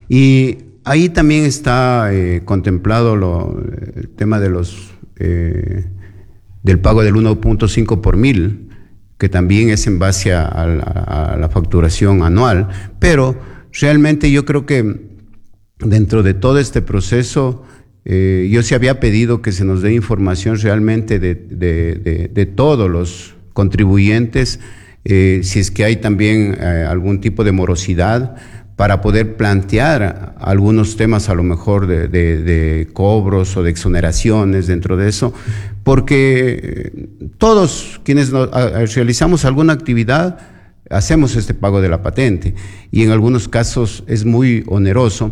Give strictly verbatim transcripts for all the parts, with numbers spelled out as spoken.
Y ahí también está eh, contemplado lo, el tema de los eh, del pago del uno punto cinco por mil, que también es en base a, a, a la facturación anual, pero realmente yo creo que dentro de todo este proceso, eh, yo sí había pedido que se nos dé información realmente de, de, de, de todos los contribuyentes, eh, si es que hay también eh, algún tipo de morosidad, para poder plantear algunos temas a lo mejor de, de, de cobros o de exoneraciones dentro de eso, porque todos quienes nos, a, realizamos alguna actividad hacemos este pago de la patente y en algunos casos es muy oneroso.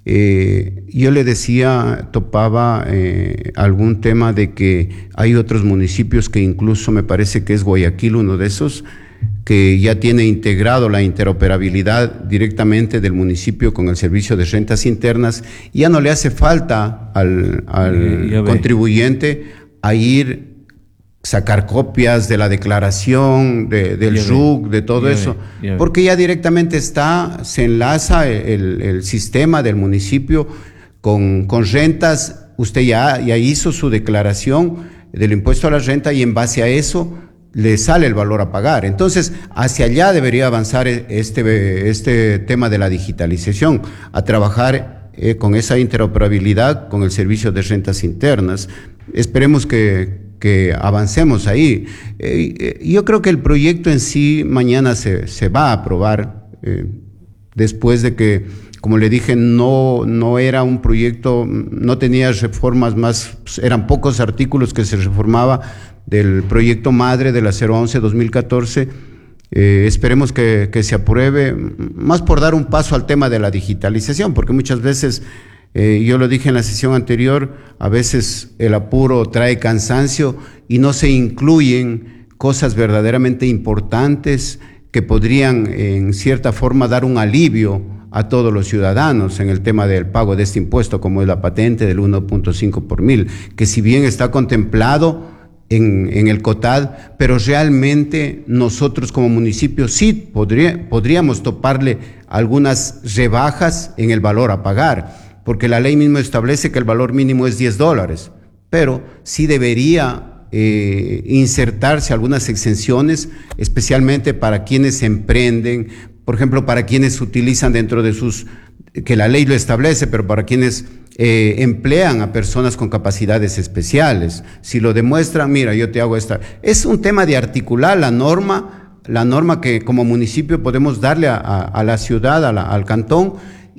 Eh, yo le decía, topaba eh, algún tema de que hay otros municipios que incluso me parece que es Guayaquil uno de esos, que ya tiene integrado la interoperabilidad directamente del municipio con el servicio de rentas internas, y ya no le hace falta al, al contribuyente a ir sacar copias de la declaración, de, del R U C, de todo ya eso, ve, ya porque ya directamente está, se enlaza el, el sistema del municipio con, con rentas, usted ya, ya hizo su declaración del impuesto a la renta y en base a eso le sale el valor a pagar. Entonces, hacia allá debería avanzar este, este tema de la digitalización, a trabajar eh, con esa interoperabilidad con el servicio de rentas internas. Esperemos que, que avancemos ahí. Eh, yo creo que el proyecto en sí mañana se, se va a aprobar, eh, después de que, como le dije, no, no era un proyecto, no tenía reformas más, eran pocos artículos que se reformaba del proyecto madre de la cero once dos mil catorce. Eh, esperemos que, que se apruebe, más por dar un paso al tema de la digitalización, porque muchas veces, eh, yo lo dije en la sesión anterior, a veces el apuro trae cansancio y no se incluyen cosas verdaderamente importantes que podrían en cierta forma dar un alivio a todos los ciudadanos en el tema del pago de este impuesto, como es la patente del uno punto cinco por mil, que si bien está contemplado En, en el COTAD, pero realmente nosotros como municipio sí podría, podríamos toparle algunas rebajas en el valor a pagar, porque la ley mismo establece que el valor mínimo es diez dólares, pero sí debería eh, insertarse algunas exenciones, especialmente para quienes emprenden, por ejemplo, para quienes utilizan dentro de sus, que la ley lo establece, pero para quienes Eh, emplean a personas con capacidades especiales. Si lo demuestran, mira, yo te hago esta. Es un tema de articular la norma, la norma que como municipio podemos darle a, a, a la ciudad, a la, al cantón,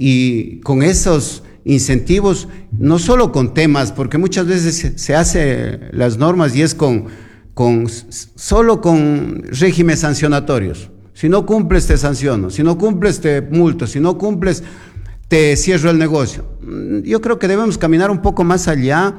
y con esos incentivos, no solo con temas, porque muchas veces se, se hace las normas y es con, con solo con regímenes sancionatorios. Si no cumples, te sanciono. Si no cumples, te multo. Si no cumples, te cierro el negocio. Yo creo que debemos caminar un poco más allá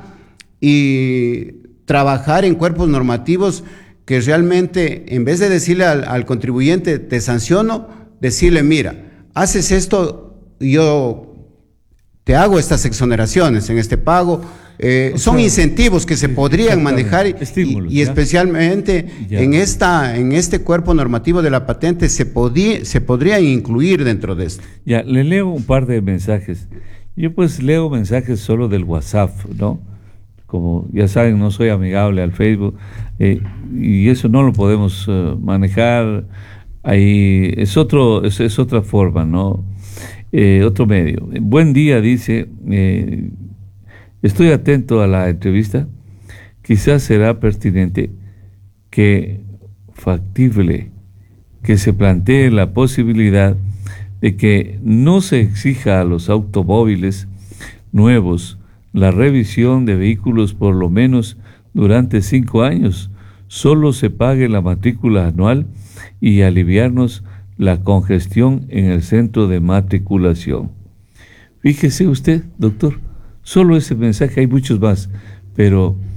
y trabajar en cuerpos normativos que realmente, en vez de decirle al, al contribuyente, te sanciono, decirle, mira, haces esto, yo te hago estas exoneraciones en este pago. Eh, son sea, incentivos que se podrían manejar y, y especialmente ya. en esta en este cuerpo normativo de la patente se podía se podría incluir dentro de esto. Ya, le leo un par de mensajes. Yo pues leo mensajes solo del WhatsApp, ¿no? Como ya saben, no soy amigable al Facebook, eh, y eso no lo podemos uh, manejar ahí. Es otro es, es otra forma, ¿no? Eh, otro medio. Buen día, dice. Eh, Estoy atento a la entrevista. Quizás será pertinente que factible que se plantee la posibilidad de que no se exija a los automóviles nuevos la revisión de vehículos por lo menos durante cinco años, solo se pague la matrícula anual y aliviarnos la congestión en el centro de matriculación. Fíjese usted, doctor. Solo ese mensaje, hay muchos más, pero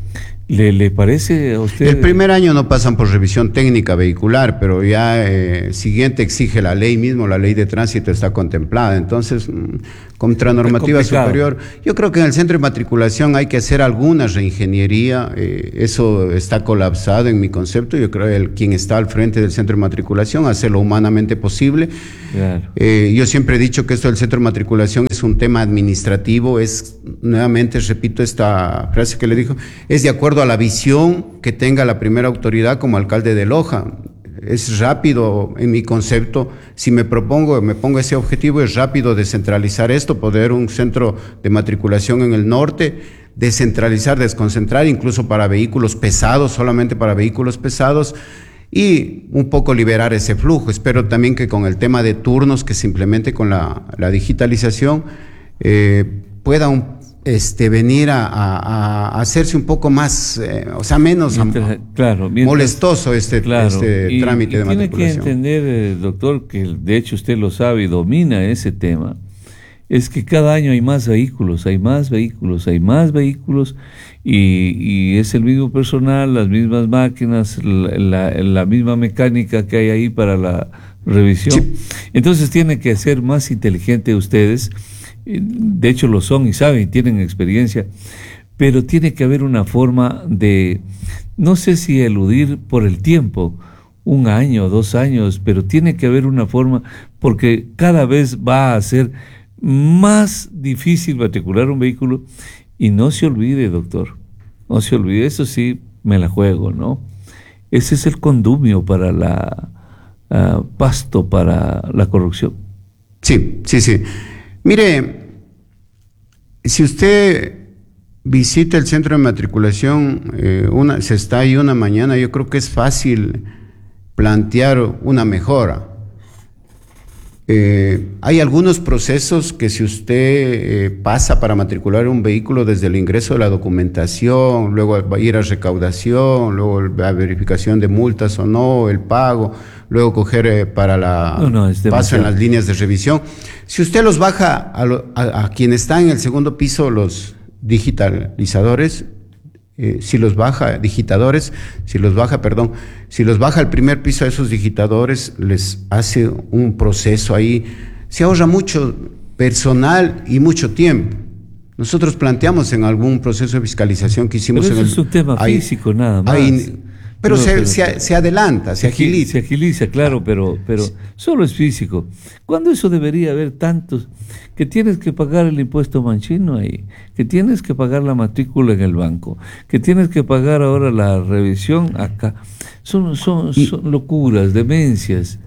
¿Le, le parece a usted? El primer año no pasan por revisión técnica vehicular, pero ya eh, siguiente exige la ley mismo, la ley de tránsito está contemplada. Entonces, mmm, contra normativa superior, yo creo que en el centro de matriculación hay que hacer alguna reingeniería, eh, eso está colapsado en mi concepto. Yo creo que el, quien está al frente del centro de matriculación hace lo humanamente posible. Claro. Eh, yo siempre he dicho que esto del centro de matriculación es un tema administrativo, es, nuevamente repito esta frase que le dijo, es de acuerdo a la visión que tenga la primera autoridad como alcalde de Loja. Es rápido, en mi concepto, si me propongo, me pongo ese objetivo, es rápido descentralizar esto, poder un centro de matriculación en el norte, descentralizar, desconcentrar, incluso para vehículos pesados, solamente para vehículos pesados, y un poco liberar ese flujo. Espero también que con el tema de turnos que se implemente con la, la digitalización, eh, pueda un Este, venir a, a, a hacerse un poco más, eh, o sea, menos mientras, am, claro, mientras, molestoso este, claro, este y, trámite y de tiene matriculación. Tiene que entender, eh, doctor, que de hecho usted lo sabe y domina ese tema, es que cada año hay más vehículos, hay más vehículos, hay más vehículos, y, y es el mismo personal, las mismas máquinas, la, la, la misma mecánica que hay ahí para la revisión. Sí. Entonces tiene que ser más inteligente ustedes. De hecho lo son y saben y tienen experiencia, pero tiene que haber una forma de, no sé si eludir por el tiempo, un año, dos años, pero tiene que haber una forma, porque cada vez va a ser más difícil matricular un vehículo. Y no se olvide, doctor, no se olvide, eso sí me la juego, ¿no? Ese es el condumio para la, uh, pasto para la corrupción. Sí, sí, sí. Mire, si usted visita el centro de matriculación, eh, una, se está ahí una mañana, yo creo que es fácil plantear una mejora. Eh, hay algunos procesos que si usted eh, pasa para matricular un vehículo desde el ingreso de la documentación, luego va a ir a recaudación, luego la verificación de multas o no, el pago, luego coger eh, para la no, no, paso en las líneas de revisión. Si usted los baja a, lo, a, a quien está en el segundo piso, los digitalizadores, eh, si los baja, digitadores, si los baja, perdón, si los baja al primer piso a esos digitadores, les hace un proceso ahí, se ahorra mucho personal y mucho tiempo. Nosotros planteamos en algún proceso de fiscalización que hicimos... Pero eso en el, es un tema ahí, físico nada más. Ahí, pero, no, se, pero se, se adelanta, se, se agiliza. Se agiliza, claro, pero, pero solo es físico. ¿Cuándo eso debería haber tantos? Que tienes que pagar el impuesto manchino ahí, que tienes que pagar la matrícula en el banco, que tienes que pagar ahora la revisión acá. Son, son, son locuras, demencias.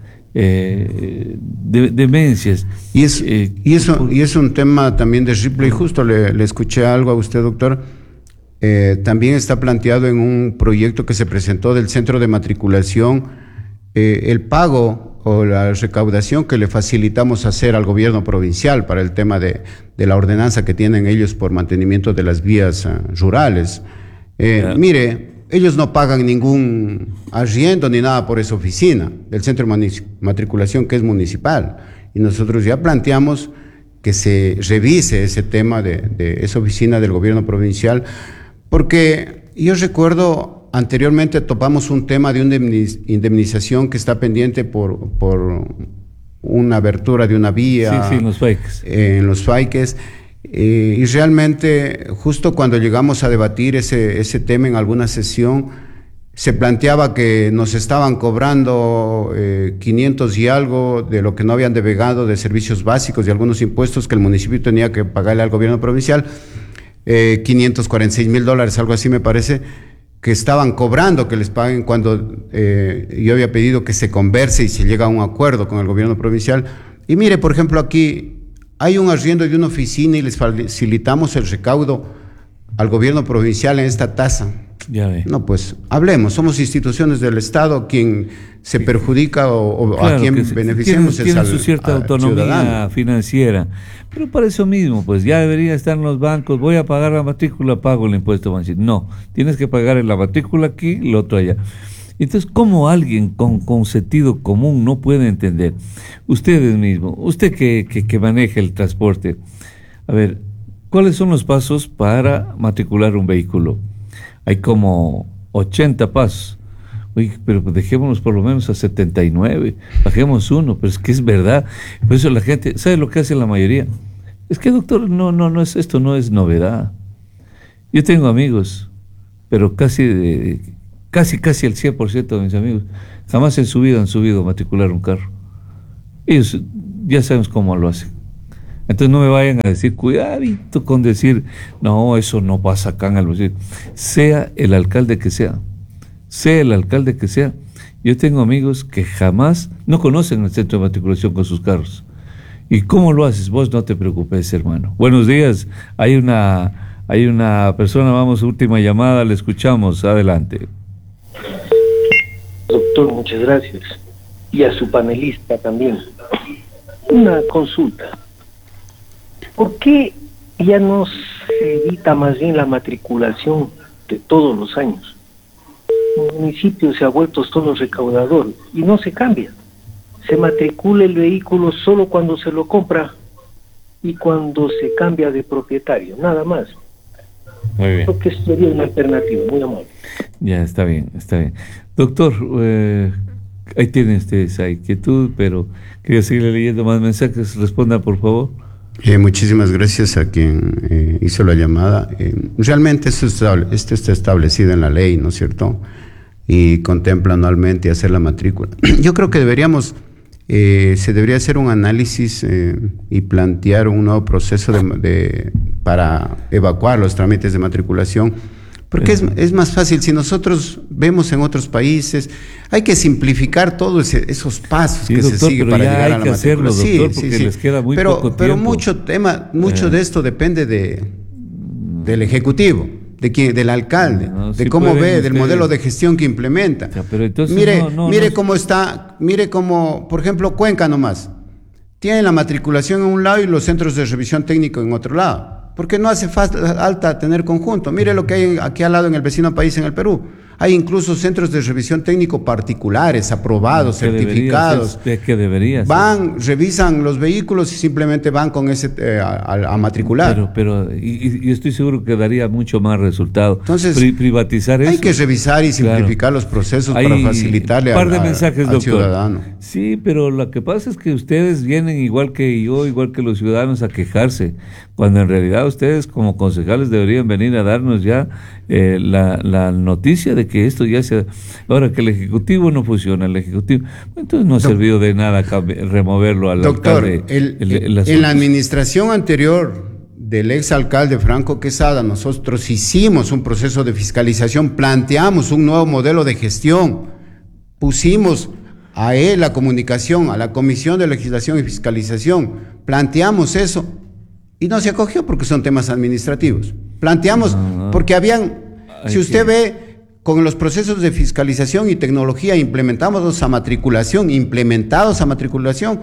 Eh, de, demencias. Y es, eh, y, eso, por... y es un tema también de Ripley, justo le, le escuché algo a usted, doctor. Eh, también está planteado en un proyecto que se presentó del centro de matriculación eh, el pago o la recaudación que le facilitamos hacer al gobierno provincial para el tema de, de la ordenanza que tienen ellos por mantenimiento de las vías uh, rurales. Eh, claro. Mire, ellos no pagan ningún arriendo ni nada por esa oficina del centro de matriculación que es municipal, y nosotros ya planteamos que se revise ese tema de, de esa oficina del gobierno provincial. Porque yo recuerdo, anteriormente topamos un tema de una indemnización que está pendiente por, por una abertura de una vía. Sí, sí, en los Faiques. Eh, en los Faiques. Eh, y realmente, justo cuando llegamos a debatir ese, ese tema en alguna sesión, se planteaba que nos estaban cobrando eh, quinientos y algo de lo que no habían devengado de servicios básicos y algunos impuestos que el municipio tenía que pagarle al gobierno provincial. Eh, quinientos cuarenta y seis mil dólares, algo así me parece, que estaban cobrando que les paguen cuando eh, yo había pedido que se converse y se llega a un acuerdo con el gobierno provincial. Y mire, por ejemplo, aquí hay un arriendo de una oficina y les facilitamos el recaudo al gobierno provincial en esta tasa. Ya ve. No, pues hablemos, somos instituciones del Estado, quien se perjudica o, o claro, a quien beneficiamos tiene, es tiene al, su cierta autonomía ciudadano. Financiera, pero para eso mismo, pues ya debería estar en los bancos, voy a pagar la matrícula, pago el impuesto manchino. No, tienes que pagar en la matrícula aquí, lo otro allá. Entonces, ¿cómo alguien con, con sentido común no puede entender? Ustedes mismos, usted que, que, que maneja el transporte, a ver, ¿cuáles son los pasos para matricular un vehículo? hay como ochenta pasos. Oye, pero dejémonos por lo menos a setenta y nueve, bajemos uno, pero es que es verdad. Por eso la gente, ¿sabe lo que hace la mayoría? Es que, doctor, no, no, no es esto, no es novedad. Yo tengo amigos, pero casi, de, casi, casi el cien por ciento de mis amigos jamás en su vida han subido a matricular un carro. Ellos ya sabemos cómo lo hacen. Entonces no me vayan a decir, cuidadito con decir, no, eso no pasa acá en Albacete. Sea el alcalde que sea, sea el alcalde que sea, yo tengo amigos que jamás no conocen el centro de matriculación con sus carros. ¿Y cómo lo haces? Vos no te preocupes, hermano. Buenos días, hay una, hay una persona, vamos, última llamada, le escuchamos, adelante. Doctor, muchas gracias. Y a su panelista también. Una consulta. ¿Por qué ya no se evita más bien la matriculación de todos los años? El municipio se ha vuelto solo recaudador y no se cambia. Se matricula el vehículo solo cuando se lo compra y cuando se cambia de propietario, nada más. Muy bien. Creo que sería una alternativa, muy amable. Ya, está bien, está bien. Doctor, eh, ahí tiene usted esa inquietud, pero quería seguirle leyendo más mensajes. Responda, por favor. Eh, muchísimas gracias a quien eh, hizo la llamada. Eh, realmente esto está, esto está establecido en la ley, ¿no es cierto? Y contempla anualmente hacer la matrícula. Yo creo que deberíamos, eh, se debería hacer un análisis eh, y plantear un nuevo proceso de, de, para evacuar los trámites de matriculación, porque es, es más fácil. Si nosotros vemos en otros países, hay que simplificar todos esos pasos sí, que doctor, se siguen para llegar hay a la que hacerlo, matriculación. doctor, Sí, porque sí, sí. les queda muy pero, poco pero tiempo. mucho tema, mucho eh. de esto depende de, del Ejecutivo, de quién, del alcalde, no, de sí cómo ve, ustedes. del modelo de gestión que implementa. Ya, pero entonces mire, no, no, mire no. cómo está, mire cómo, por ejemplo, Cuenca nomás, tiene la matriculación en un lado y los centros de revisión técnico en otro lado. Porque no hace falta tener conjunto. Mire lo que hay aquí al lado en el vecino país, en el Perú. Hay incluso centros de revisión técnico particulares, aprobados, que certificados. Debería ser, que debería van, ser. revisan los vehículos y simplemente van con ese eh, a, a matricular. Pero, pero y, y estoy seguro que daría mucho más resultado. Entonces, Pri, privatizar hay eso. que revisar y simplificar claro. los procesos hay para facilitarle un par de al, mensajes, al doctor. ciudadano. Sí, pero lo que pasa es que ustedes vienen igual que yo, igual que los ciudadanos, a quejarse, cuando en realidad ustedes como concejales deberían venir a darnos ya eh, la, la noticia de que esto ya se... Ahora que el Ejecutivo no funciona, el Ejecutivo... Entonces no ha servido de nada removerlo al doctor, alcalde. El, el, el, el en la administración anterior del exalcalde Franco Quesada, nosotros hicimos un proceso de fiscalización, planteamos un nuevo modelo de gestión, pusimos a él la comunicación, a la Comisión de Legislación y Fiscalización, planteamos eso y no se acogió porque son temas administrativos. Planteamos no, no. porque habían, Hay si usted que... ve, con los procesos de fiscalización y tecnología implementados a matriculación, implementados a matriculación,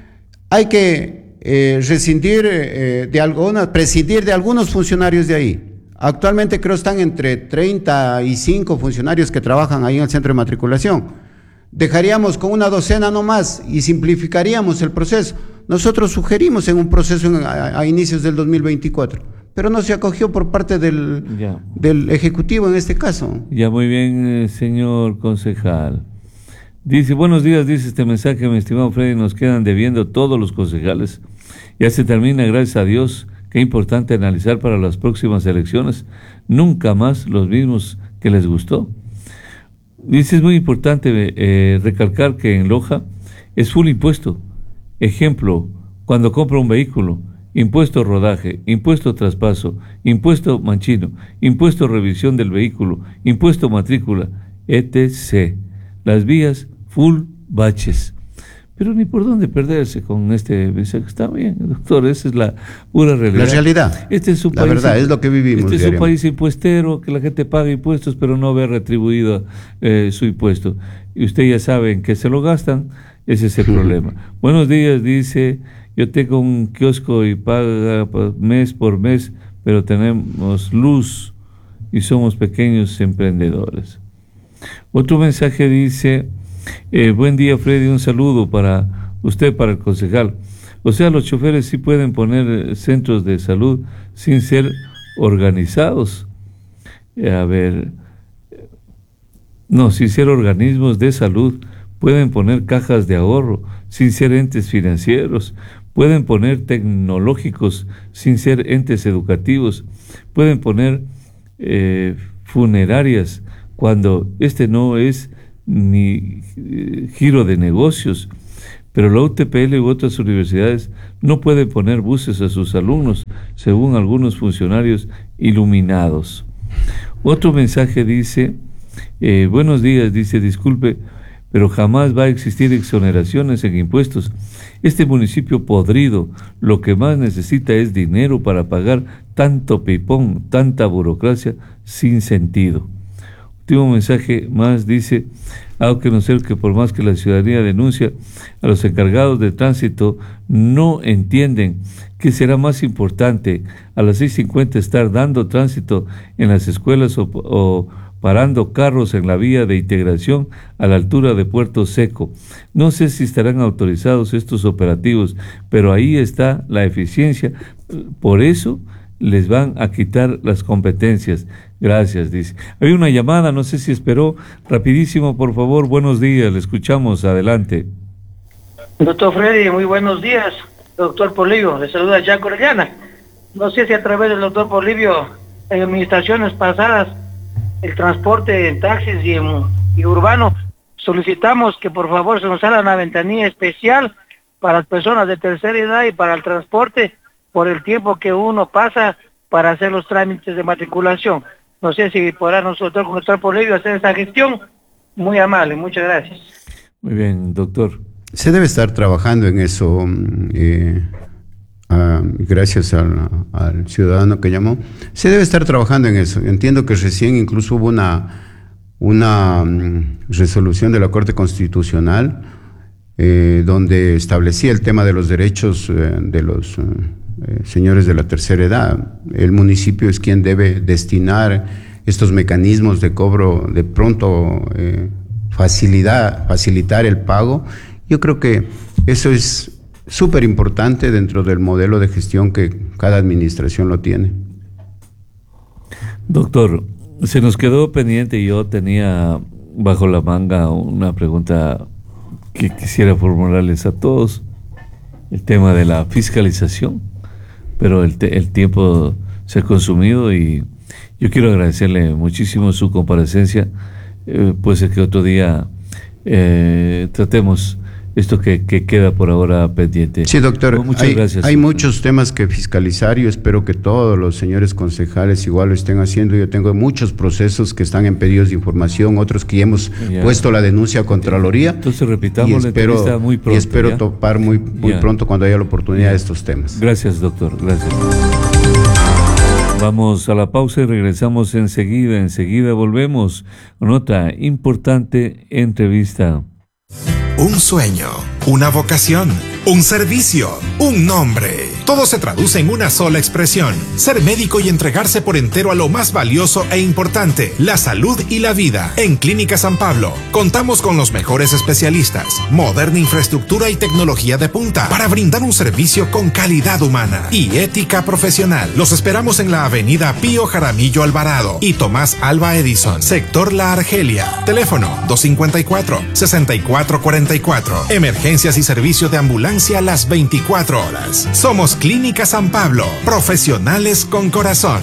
hay que eh, rescindir eh, de algunas, prescindir de algunos funcionarios de ahí. Actualmente creo están entre treinta y cinco funcionarios que trabajan ahí en el centro de matriculación. Dejaríamos con una docena nomás y simplificaríamos el proceso. Nosotros sugerimos en un proceso en, a, a inicios del dos mil veinticuatro, pero no se acogió por parte del, del Ejecutivo en este caso. Ya, muy bien, eh, señor concejal. Dice, buenos días, dice este mensaje, mi estimado Freddy, nos quedan debiendo todos los concejales. Ya se termina, gracias a Dios. Qué importante analizar para las próximas elecciones. Nunca más los mismos que les gustó. Dice, es muy importante eh, recalcar que en Loja es full impuesto. Ejemplo, cuando compra un vehículo, impuesto rodaje, impuesto traspaso, impuesto manchino, impuesto revisión del vehículo, impuesto matrícula, etcétera. Las vías full baches. Pero ni por dónde perderse con este mensaje. Está bien, doctor, esa es la pura realidad. La realidad. Este es un la país, verdad, es lo que vivimos. Este es un país impuestero, que la gente paga impuestos, pero no ve retribuido eh, su impuesto. Y usted ya sabe en qué se lo gastan, ese es el problema. Buenos días, dice, yo tengo un kiosco y paga mes por mes, pero tenemos luz y somos pequeños emprendedores. Otro mensaje dice... Eh, buen día, Freddy, un saludo para usted, para el concejal. O sea, los choferes sí pueden poner centros de salud sin ser organizados. eh, a ver, no, sin ser organismos de salud, pueden poner cajas de ahorro sin ser entes financieros, pueden poner tecnológicos sin ser entes educativos, pueden poner eh, funerarias cuando este no es ni eh, giro de negocios. Pero la U T P L u otras universidades no pueden poner buses a sus alumnos, según algunos funcionarios iluminados. Otro mensaje dice, eh, buenos días, dice, disculpe, pero jamás va a existir exoneraciones en impuestos. Este municipio podrido lo que más necesita es dinero para pagar tanto pipón, tanta burocracia sin sentido. Último mensaje más dice, hago conocer que por más que la ciudadanía denuncia a los encargados de tránsito, no entienden que será más importante a las seis cincuenta estar dando tránsito en las escuelas o, o parando carros en la vía de integración a la altura de Puerto Seco. No sé si estarán autorizados estos operativos, pero ahí está la eficiencia. Por eso les van a quitar las competencias. Gracias, dice. Hay una llamada, no sé si esperó. Rapidísimo, por favor. Buenos días, le escuchamos. Adelante. Doctor Freddy, muy buenos días. Doctor Polibio, le saluda Jack Orellana. No sé si a través del doctor Polibio, en administraciones pasadas, el transporte en taxis y, en, y urbano, solicitamos que por favor se nos haga una ventanilla especial para las personas de tercera edad y para el transporte por el tiempo que uno pasa para hacer los trámites de matriculación. No sé si podrá nosotros con el doctor Polibio hacer esa gestión. Muy amable, muchas gracias. Muy bien, doctor. Se debe estar trabajando en eso, eh, uh, gracias al, al ciudadano que llamó. Se debe estar trabajando en eso. Entiendo que recién incluso hubo una, una um, resolución de la Corte Constitucional eh, donde establecía el tema de los derechos eh, de los uh, eh, señores de la tercera edad. El municipio es quien debe destinar estos mecanismos de cobro, de pronto eh, facilidad, facilitar el pago. Yo creo que eso es súper importante dentro del modelo de gestión que cada administración lo tiene. Doctor, se nos quedó pendiente y yo tenía bajo la manga una pregunta que quisiera formularles a todos. El tema de la fiscalización, pero el, te, el tiempo se ha consumido y yo quiero agradecerle muchísimo su comparecencia. Eh, puede ser que otro día eh, tratemos esto que, que queda por ahora pendiente. Sí, doctor, no, muchas hay, gracias. Hay muchos temas que fiscalizar. Yo espero que todos los señores concejales igual lo estén haciendo. Yo tengo muchos procesos que están en pedidos de información, otros que ya hemos ya. puesto la denuncia a Contraloría. Entonces repitamos y espero, la entrevista muy pronto. Y espero ¿ya? topar muy, muy pronto cuando haya la oportunidad ya. de estos temas. Gracias, doctor. Gracias. Vamos a la pausa y regresamos enseguida. Enseguida volvemos con otra importante entrevista. Un sueño, una vocación, un servicio, un nombre. Todo se traduce en una sola expresión: ser médico y entregarse por entero a lo más valioso e importante, la salud y la vida. En Clínica San Pablo contamos con los mejores especialistas, moderna infraestructura y tecnología de punta para brindar un servicio con calidad humana y ética profesional. Los esperamos en la avenida Pío Jaramillo Alvarado y Tomás Alba Edison, sector La Argelia. Teléfono dos cinco cuatro, seis cuatro cuatro cuatro. Emergencias y servicio de ambulancia las veinticuatro horas. Somos Clínica San Pablo, profesionales con corazón.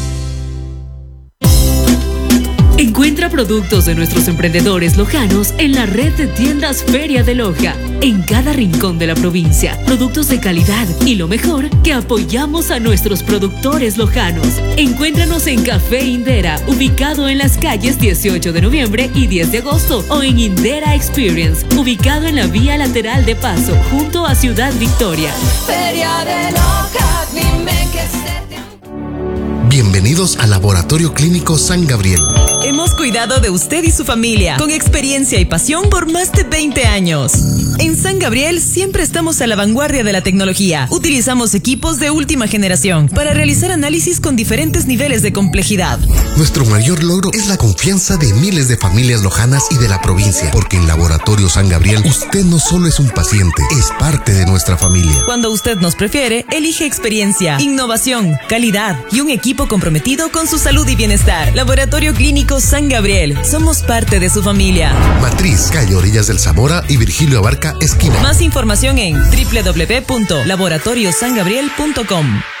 Encuentra productos de nuestros emprendedores lojanos en la red de tiendas Feria de Loja, en cada rincón de la provincia. Productos de calidad y lo mejor, que apoyamos a nuestros productores lojanos. Encuéntranos en Café Indera, ubicado en las calles dieciocho de noviembre y diez de agosto, o en Indera Experience, ubicado en la vía lateral de paso, junto a Ciudad Victoria. Feria de Loja, dime que se te... Bienvenidos al Laboratorio Clínico San Gabriel. Hemos cuidado de usted y su familia con experiencia y pasión por más de veinte años. En San Gabriel siempre estamos a la vanguardia de la tecnología. Utilizamos equipos de última generación para realizar análisis con diferentes niveles de complejidad. Nuestro mayor logro es la confianza de miles de familias lojanas y de la provincia, porque en Laboratorio San Gabriel usted no solo es un paciente, es parte de nuestra familia. Cuando usted nos prefiere, elige experiencia, innovación, calidad y un equipo comprometido comprometido con su salud y bienestar. Laboratorio Clínico San Gabriel. Somos parte de su familia. Matriz, calle Orillas del Zamora y Virgilio Abarca, esquina. Más información en doble u doble u doble u punto laboratorio san gabriel punto com.